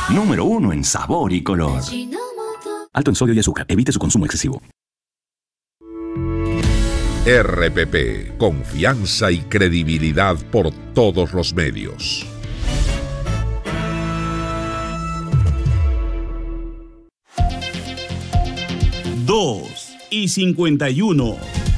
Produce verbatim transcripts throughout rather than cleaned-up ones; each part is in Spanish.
Número uno en sabor y color. Alto en sodio y azúcar. Evite su consumo excesivo. R P P. Confianza y credibilidad por todos los medios. dos y cincuenta y uno.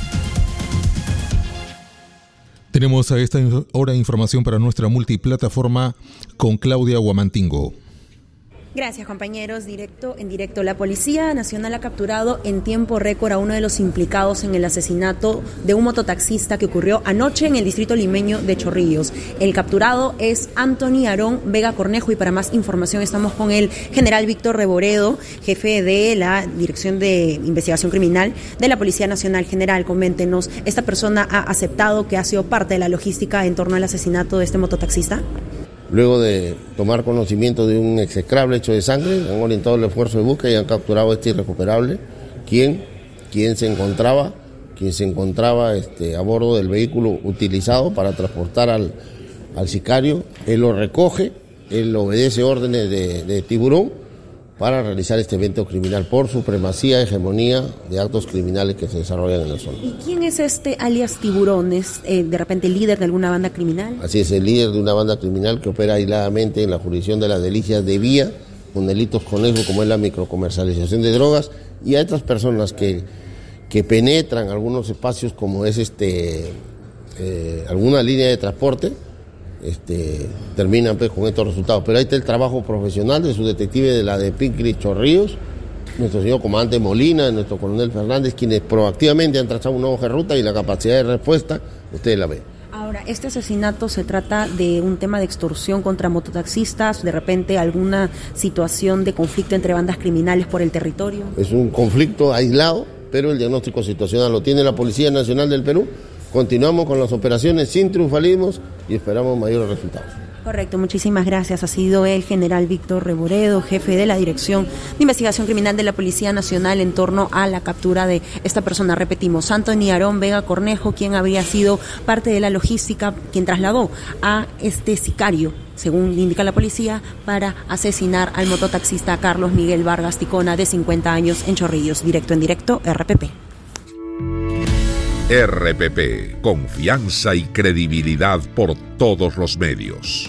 Tenemos a esta hora información para nuestra multiplataforma con Claudia Guamantingo. Gracias, compañeros. Directo en directo. La Policía Nacional ha capturado en tiempo récord a uno de los implicados en el asesinato de un mototaxista que ocurrió anoche en el distrito limeño de Chorrillos. El capturado es Anthony Aarón Vega Cornejo y para más información estamos con el general Víctor Reboredo, jefe de la Dirección de Investigación Criminal de la Policía Nacional. General, coméntenos, ¿esta persona ha aceptado que ha sido parte de la logística en torno al asesinato de este mototaxista? Luego de tomar conocimiento de un execrable hecho de sangre, han orientado el esfuerzo de búsqueda y han capturado a este irrecuperable, quien, quien se encontraba, quien se encontraba este, a bordo del vehículo utilizado para transportar al, al sicario. Él lo recoge, él obedece órdenes de, de Tiburón para realizar este evento criminal por supremacía, hegemonía de actos criminales que se desarrollan en la zona. ¿Y quién es este alias Tiburón? ¿Es eh, de repente el líder de alguna banda criminal? Así es, el líder de una banda criminal que opera aisladamente en la jurisdicción de las Delicias de Vía, con delitos conexos como es la microcomercialización de drogas, y a otras personas que, que penetran algunos espacios como es este eh, alguna línea de transporte, Este, terminan pues, con estos resultados. Pero ahí está el trabajo profesional de su detective de la de Pincri Chorrillos, nuestro señor comandante Molina, nuestro coronel Fernández, quienes proactivamente han trazado una hoja de ruta y la capacidad de respuesta, ustedes la ven. Ahora, ¿este asesinato se trata de un tema de extorsión contra mototaxistas, de repente alguna situación de conflicto entre bandas criminales por el territorio? Es un conflicto aislado, pero el diagnóstico situacional lo tiene la Policía Nacional del Perú. Continuamos con las operaciones sin triunfalismos y esperamos mayores resultados. Correcto, muchísimas gracias. Ha sido el general Víctor Reboredo, jefe de la Dirección de Investigación Criminal de la Policía Nacional en torno a la captura de esta persona. Repetimos, Anthony Aarón Vega Cornejo, quien habría sido parte de la logística, quien trasladó a este sicario, según indica la policía, para asesinar al mototaxista Carlos Miguel Vargas Ticona, de cincuenta años, en Chorrillos. Directo en directo, R P P. R P P. Confianza y credibilidad por todos los medios.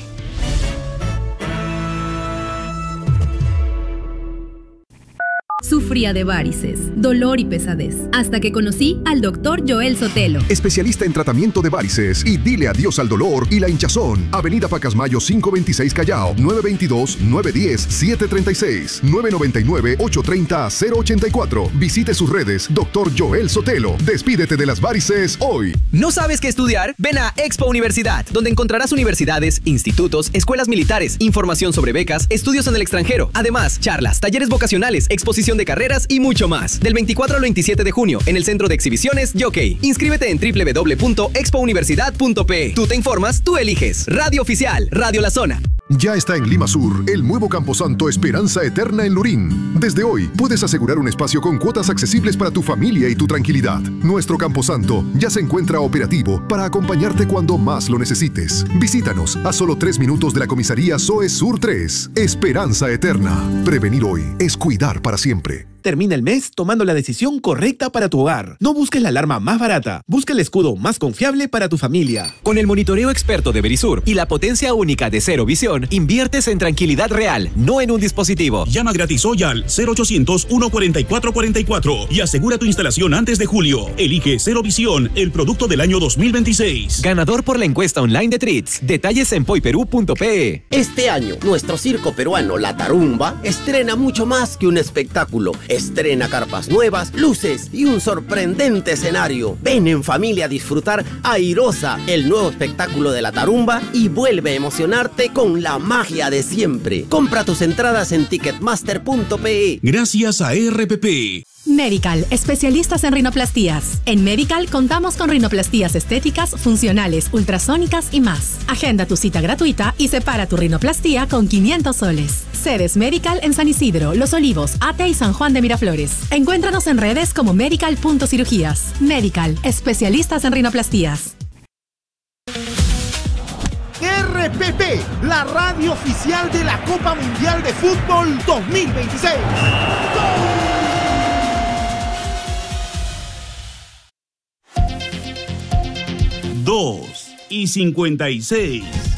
Sufría de varices, dolor y pesadez, hasta que conocí al doctor Joel Sotelo. Especialista en tratamiento de varices y dile adiós al dolor y la hinchazón. Avenida Pacasmayo quinientos veintiséis Callao, nueve veintidós, nueve diez, siete treinta y seis, nueve noventa y nueve, ocho treinta, cero ochenta y cuatro. Visite sus redes, doctor Joel Sotelo. Despídete de las varices hoy. ¿No sabes qué estudiar? Ven a Expo Universidad, donde encontrarás universidades, institutos, escuelas militares, información sobre becas, estudios en el extranjero, además charlas, talleres vocacionales, exposición de carreras y mucho más. Del veinticuatro al veintisiete de junio en el Centro de Exhibiciones Jockey. Inscríbete en doble u doble u doble u punto expo universidad punto pe. Tú te informas, tú eliges. Radio Oficial, Radio La Zona. Ya está en Lima Sur, el nuevo Camposanto Esperanza Eterna en Lurín. Desde hoy, puedes asegurar un espacio con cuotas accesibles para tu familia y tu tranquilidad. Nuestro Camposanto ya se encuentra operativo para acompañarte cuando más lo necesites. Visítanos a solo tres minutos de la comisaría S O E Sur tres. Esperanza Eterna. Prevenir hoy es cuidar para siempre. Termina el mes tomando la decisión correcta para tu hogar. No busques la alarma más barata, busca el escudo más confiable para tu familia. Con el monitoreo experto de Verisur y la potencia única de Cero Visión, inviertes en tranquilidad real, no en un dispositivo. Llama gratis hoy al cero ochocientos, uno cuarenta y cuatro cuarenta y cuatro y asegura tu instalación antes de julio. Elige Cero Visión, el producto del año dos mil veintiséis. Ganador por la encuesta online de Trits. Detalles en poiperú punto pe. Este año, nuestro circo peruano La Tarumba estrena mucho más que un espectáculo. Estrena carpas nuevas, luces y un sorprendente escenario. Ven en familia a disfrutar Airosa, el nuevo espectáculo de La Tarumba, y vuelve a emocionarte con la magia de siempre. Compra tus entradas en ticketmaster punto pe. Gracias a R P P. Medical, especialistas en rinoplastías. En Medical contamos con rinoplastías estéticas, funcionales, ultrasónicas y más. Agenda tu cita gratuita y separa tu rinoplastía con quinientos soles. Sedes Medical en San Isidro, Los Olivos, Ate y San Juan de Miraflores. Encuéntranos en redes como medical punto cirugías. Medical, especialistas en rinoplastías. R P P, la radio oficial de la Copa Mundial de Fútbol dos mil veintiséis. dos y cincuenta y seis.